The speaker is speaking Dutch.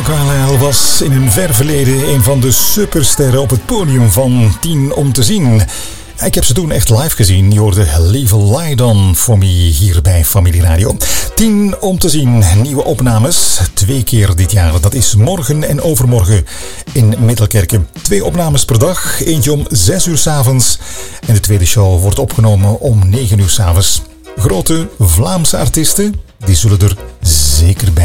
Carlisle was in een ver verleden een van de supersterren op het podium van 10 om te zien. Ik heb ze toen echt live gezien. Je hoorde Leave a Light On for Me hier bij Familie Radio. 10 om te zien. Nieuwe opnames. 2 keer dit jaar. Dat is morgen en overmorgen in Middelkerken. 2 opnames per dag. Eentje om 6 uur 's avonds. En de tweede show wordt opgenomen om 9 uur 's avonds. Grote Vlaamse artiesten, die zullen er zeker bij